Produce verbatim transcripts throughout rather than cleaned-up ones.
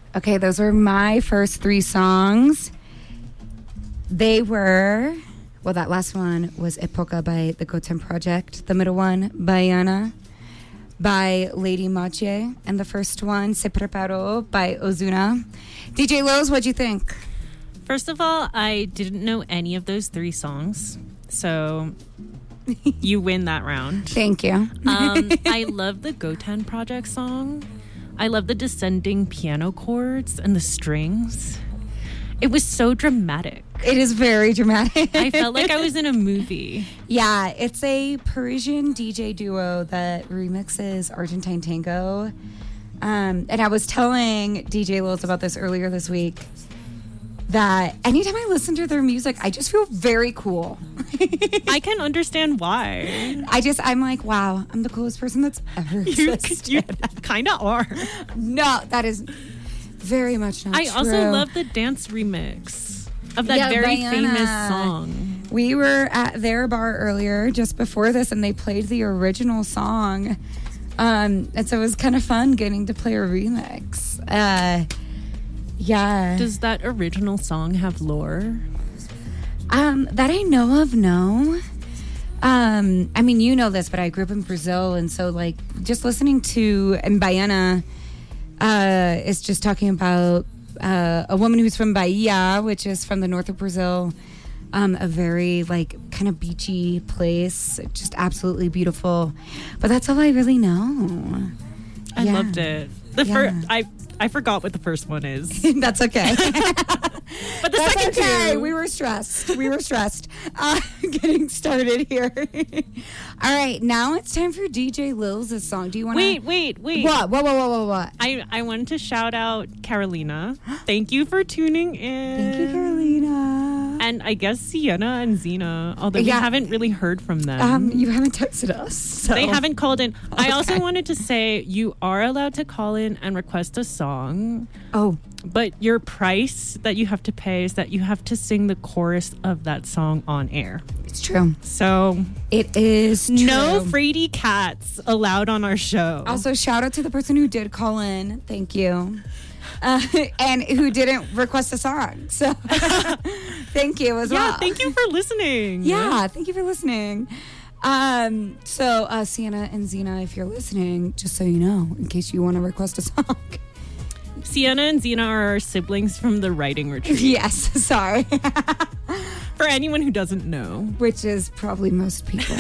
Okay, those were my first three songs. They were, well, that last one was Epoca by the Goten Project. The middle one, Baiana by Lady Mache. And the first one, Se Preparó by Ozuna. D J Lils, what'd you think? First of all, I didn't know any of those three songs. So you win that round. Thank you. um, I love the Goten Project song. I love the descending piano chords and the strings. It was so dramatic. It is very dramatic. I felt like I was in a movie. Yeah, it's a Parisian D J duo that remixes Argentine tango. Um, and I was telling D J Lils about this earlier this week, that anytime I listen to their music, I just feel very cool. I can understand why. I just, I'm like, wow, I'm the coolest person that's ever existed. You, you kind of are. No, that is very much not I true. also love the dance remix of that Yeah, very Baiana. famous song. We were at their bar earlier, just before this, and they played the original song. Um, and so it was kind of fun getting to play a remix. Uh, yeah. Does that original song have lore? Um, that I know of, no. Um, I mean, you know this, but I grew up in Brazil, and so like just listening to and Baiana uh, is just talking about uh, a woman who's from Bahia, which is from the north of Brazil, um, a very like kind of beachy place, just absolutely beautiful. But that's all I really know. I Yeah. loved it. The Yeah. first, I I forgot what the first one is, That's okay. but the That's second okay. two, We were stressed. We were stressed. Uh, getting started here. All right, now it's time for D J Lils' song. Do you want to wait, wait, wait. What? What? What? What? What? What? I I wanted to shout out Carolina. Thank you for tuning in. Thank you, Carolina. And I guess Sienna and Zena, although Yeah. we haven't really heard from them. Um, you haven't texted us. So. They haven't called in. I also Okay. wanted to say you are allowed to call in and request a song, Oh, but your price that you have to pay is that you have to sing the chorus of that song on air. it's true. So It is true. no fraidy cats allowed on our show. Also, shout out to the person who did call in. Thank you. Uh, and who didn't request a song. So thank you as yeah, well. thank you for listening. Yeah, thank you for listening. Um, so uh, Sienna and Zena, if you're listening, just so you know, in case you want to request a song. Sienna and Zena are our siblings from the writing retreat. Yes, sorry. For anyone who doesn't know. Which is probably most people.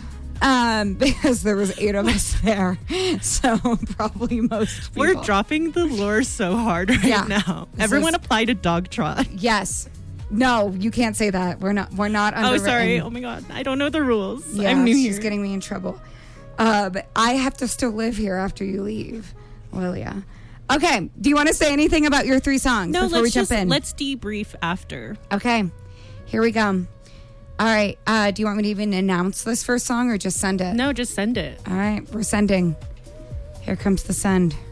Um, because there was eight of us there. So probably most people. We're dropping the lore so hard right Yeah. now. This Everyone is- apply to dog trot. Yes. No, you can't say that. We're not we're not Oh, underwritten. sorry. Oh my God. I don't know the rules. Yeah, I'm new she's here. getting me in trouble. Uh, but I have to still live here after you leave. Well, yeah. Okay. Do you want to say anything about your three songs no, before let's we just, jump in? let's debrief after. Okay. Here we go. All right. Uh, do you want me to even announce this first song or just send it? No, just send it. All right. We're sending. Here comes the send.